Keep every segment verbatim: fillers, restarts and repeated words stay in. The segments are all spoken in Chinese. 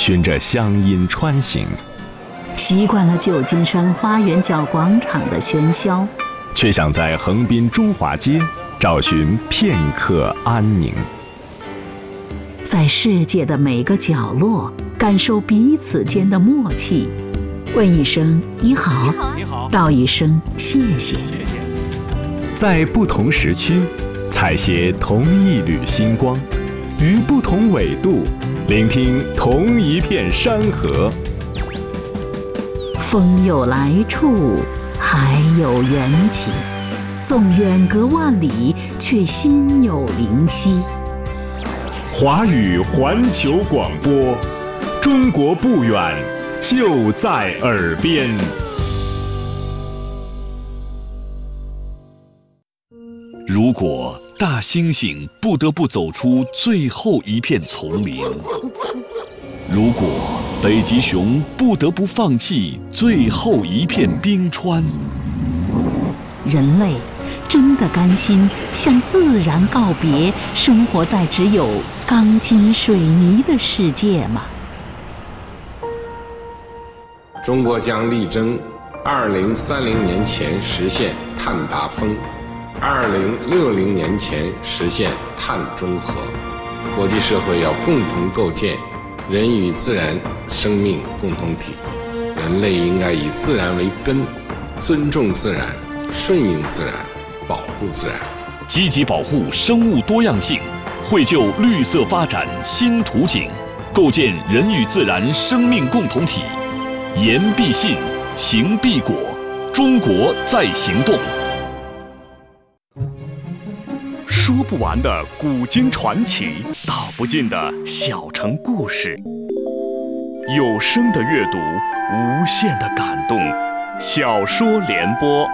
循着乡音穿行， 习惯了旧金山花园角广场的喧嚣， 却想在横滨中华街找寻片刻安宁。 在世界的每个角落，感受彼此间的默契，问一声你好， 你好， 道一声谢谢。 在不同时区，采撷同一缕星光，于不同纬度，聆听同一片山河。 风有来处，海有缘起，纵远隔万里，却心有灵犀。 华语环球广播，中国不远，就在耳边。 如果大猩猩不得不走出最后一片丛林，如果北极熊不得不放弃最后一片冰川， 人类真的甘心向自然告别，生活在只有钢筋水泥的世界吗？ 中国将力争二零三零年前实现碳达峰，二零六零年前实现碳中和。国际社会要共同构建人与自然生命共同体，人类应该以自然为根，尊重自然，顺应自然，保护自然， 积极保护生物多样性，绘就绿色发展新图景，构建人与自然生命共同体。言必信，行必果，中国在行动。 说不完的古今传奇，道不尽的小城故事，有声的阅读，无限的感动。小说联播。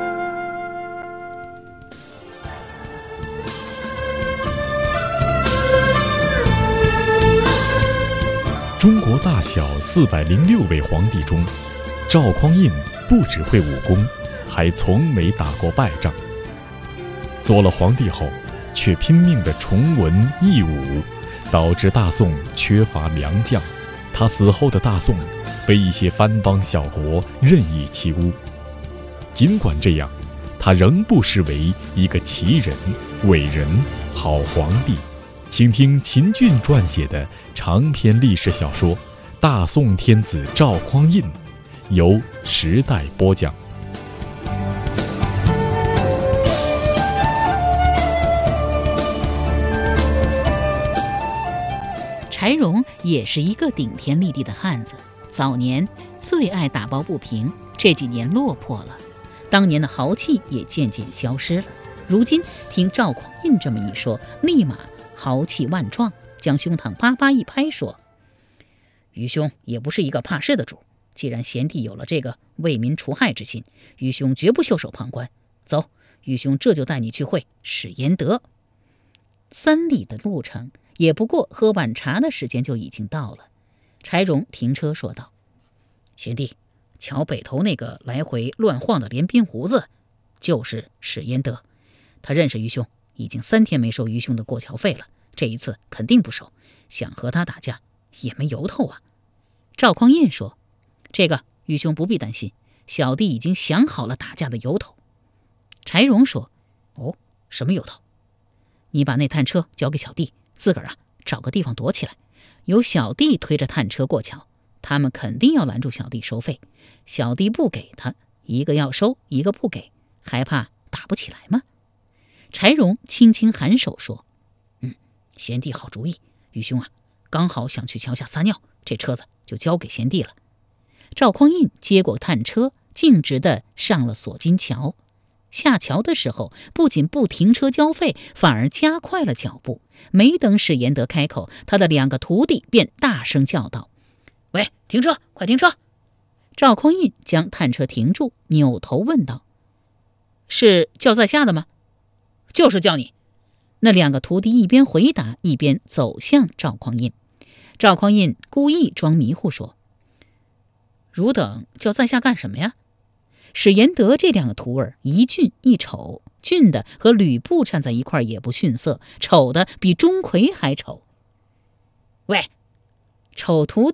中国大小四百零六位皇帝中，赵匡胤不只会武功，还从没打过败仗。做了皇帝后，却拼命地崇文抑武，导致大宋缺乏良将。他死后的大宋被一些藩邦小国任意欺污。尽管这样，他仍不失为一个奇人、伟人、好皇帝。请听秦俊撰写的长篇历史小说《大宋天子赵匡胤》，由时代播讲。 柴荣也是一个顶天立地的汉子，早年最爱打抱不平，这几年落魄了，当年的豪气也渐渐消失了。如今听赵匡胤这么一说，立马豪气万状，将胸膛啪啪一拍，说：愚兄也不是一个怕事的主，既然贤弟有了这个为民除害之心，愚兄绝不袖手旁观。走，愚兄这就带你去会史延德。三里的路程，也不过喝碗茶的时间就已经到了。柴荣停车说道：贤弟，瞧北头那个来回乱晃的连鬓胡子，就是史延德，他认识愚兄，已经三天没收愚兄的过桥费了，这一次肯定不收，想和他打架也没由头啊。赵匡胤说：这个愚兄不必担心，小弟已经想好了打架的由头。柴荣说：哦，什么由头？你把那探车交给小弟，自个儿啊找个地方躲起来，由小弟推着探车过桥，他们肯定要拦住小弟收费，小弟不给他，一个要收，一个不给，还怕打不起来吗？柴荣轻轻颔首说：嗯，贤弟好主意，愚兄啊刚好想去桥下撒尿，这车子就交给贤弟了。赵匡胤接过探车，径直地上了锁金桥。下桥的时候，不仅不停车交费，反而加快了脚步。没等史延德开口，他的两个徒弟便大声叫道：喂，停车，快停车！赵匡胤将探车停住，扭头问道：是叫在下的吗？就是叫你。那两个徒弟一边回答，一边走向赵匡胤。赵匡胤故意装迷糊说：汝等叫在下干什么呀？史延德这两个徒儿一俊一丑，俊的和吕布站在一块也不逊色，丑的比钟馗还丑。喂，丑徒弟